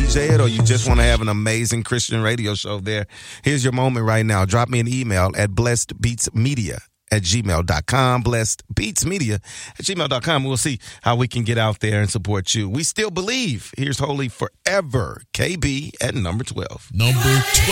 DJ it, or you just want to have an amazing Christian radio show there, here's your moment right now. Drop me an email at blessedbeatsmedia@gmail.com, blessedbeatsmedia@gmail.com. We'll see how we can get out there and support you. We still believe. Here's Holy Forever, KB at number 12. Number 12.